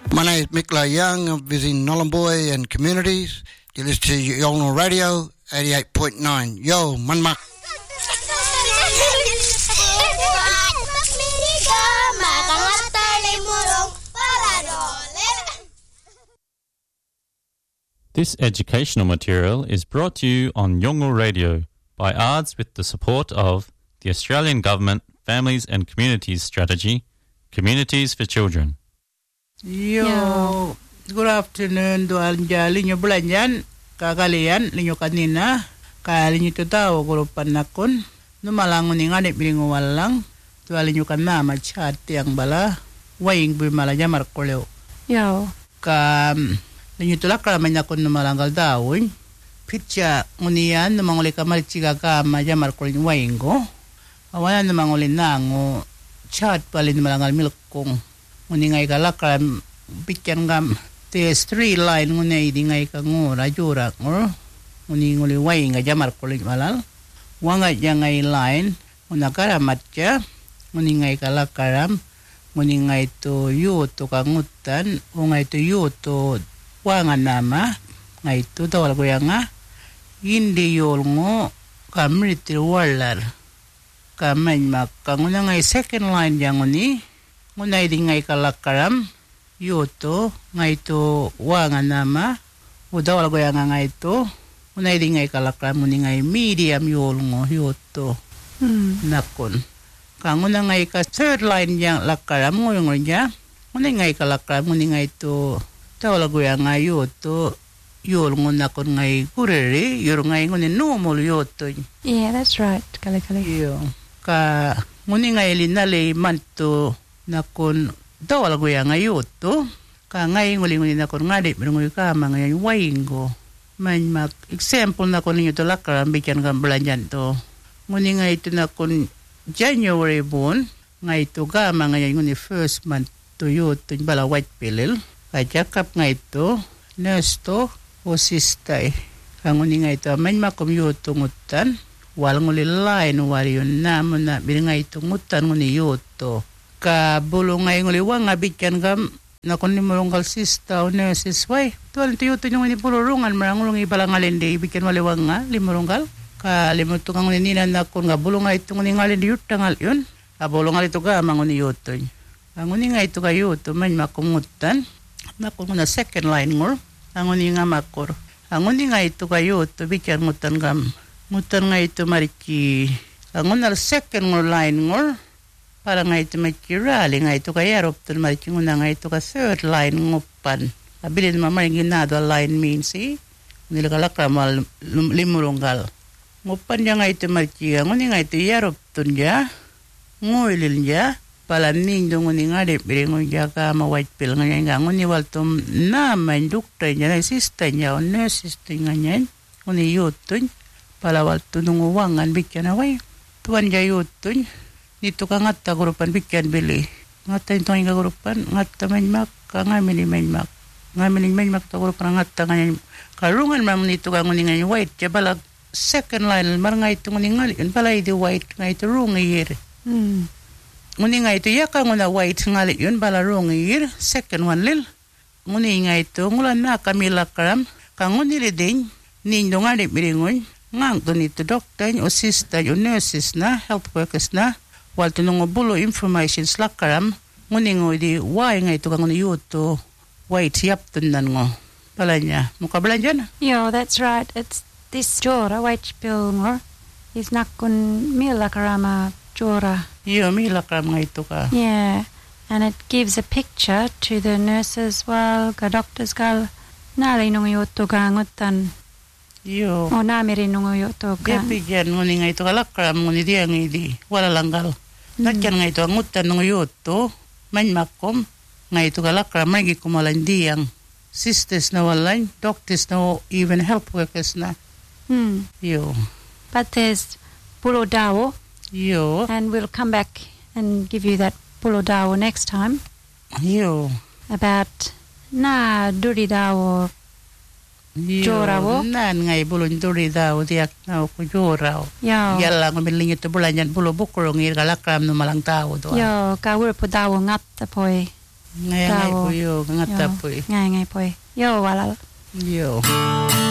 My name is Mick Young. I'm visiting Nhulunbuy and communities. You listen to Yolngu Radio 88.9. Yo, manmak. This educational material is brought to you on Yolngu Radio by ARDS with the support of the Australian Government Families and Communities Strategy, Communities for Children. Yo, good afternoon to anja linyo belanjan kakalian linyo kanina kalinyo tutaw grupan nakon numalangon ingani bilingo walang to alinyo kana machat yang bala waing bimala jamar koleo yo ka linyo tulak ramanya kon numalanggal dawin pitcha ngunian numanguli kamal chiga ka majamar kolin waingo awana numanguli nango chat palin numalangal milkong nguningay kalakram pikyan gam TS3 line ngunay dingay ka ngura jurak ngor nguninguli way nga jamar kulit malal wanga jangay line ngunakaramat siya nguningay kalakaram nguningay to yuto kangutan ungay to yuto wanga nama ngay to tawal ko nga hindi yol ngo kamritir walar kamay makangunangay second line yang nguni ngunay dingay kalakaram yuto ngay to wanga nama udawal ko yang ngay to ngunay dingay kalakaram ngunay medium yolngo yuto nakon kanguna ngay ka third line yang lakaram ngoyong niya ngunay ngay kalakaram ngunay to dawal ko yang ngay yuto yolngo nakon ngay kurere yor ngay ngunay normal yuto. Yeah, that's right. Kali yo ka ngunay ngay linalay manto nakon dawal ko yang ayuto ka ngay nguli nakon ngadi nguli ka mga waingo man mak example nakon ninyo to lakaram bikyan ka belanjan to nguni ngay to nakon January bon ngay to ka mga nguni first month to yuto bala white pill ka jakap ngay to nurse to o sistay ka nguni ngay to man makom yuto ngutan wal nguli line wali yun namon na binangay to ngutan nguni yuto ka bulong ngay nguli wanga bikyan gam nakon ni moronggal sista o nurses way tuwal tiyuto nyo ni pulurungan marangulong ibalangalin di bikyan wali wanga limoronggal ka limuto kang nina nakon nga bulong nga ito nguni ngalin di yutangal yun ka bulong nga ito ka manguni yuto nguni nga ito ka yuto man makungutan nakon nga second line ngor nguni nga makor nguni nga ito ka yuto bikyan ngutan gam ngutan nga ito mariki ngun nga second ngor line ngor para nga ito makirali nga ito kaya ropton marikinguna nga ito ka third line ngupan abilin mamaring ginado line means nilakalakramal limurunggal ngupan niya nga ito marikiga nguni nga ito yaropton niya nguilil niya pala nindo nguni nga dipiringon niya ka ma white pill nga niya nguni waltom naman doktor niya na sister niya o nurse sister nga niya nguni yuton pala walto nunguwangan bikyan away tuwan niya yuton dito ka ngata grupan bikyan bili ngata ito nga grupan ngata manmak ka ngamin manmak to grupan ngata nga karungan mam nito ka nguni nga white kaya balag second line maranga ito nguni nga yun pala ito white nga ito rung year nguni nga ito yaka nguna white nga yun pala rung year second one lil nguni nga ito ngulan na kamila karam ka nguni liding nindo nga lipiringon ngang to nito doctor o sister o nurses na health workers na wal tunong bulo information slakaram nguning di why nga ito kang yuto white yap tunan ngo pala niya mukablan yo that's right it's this jora white pill ngor is nakun milakarama jora yo milakaram nga ito ka yeah and it gives a picture to the nurses while ka doctors gal nalay nung yuto gangutan yo o namirin nung yuto ka bigyan nguning nga ito kalakaram nguni diya ngidi wala langgal Nakyan nga ito ang utan ng yuto, manmakom, nga ito kalakram, may gikumalandi sisters na walay, doctors na even health workers na. Yo. But there's pulo dawo. Yo. And we'll come back and give you that pulo dawo next time. Yo. About na duri dawo. Jorawo. Nan ngay bulon duri daw diak na ko joraw. Yo. Yalla ko miling ito bulanyan bulo bukurong kalakram no malang tao do. Yo, ka wir po dawo ngatta poy. Ngai ngai pui yo ngata pui. Ngai ngai pui. Yo walal. Yo.